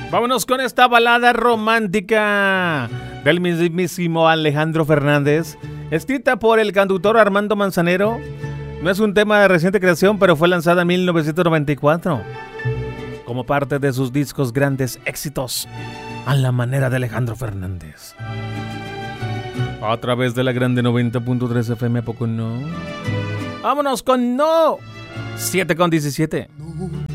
Vámonos con esta balada romántica del mismísimo Alejandro Fernández, escrita por el cantautor Armando Manzanero. No es un tema de reciente creación, pero fue lanzada en 1994 como parte de sus discos grandes éxitos a la manera de Alejandro Fernández. A través de la grande 90.3 FM, ¿a poco no? Vámonos con No. 7:17.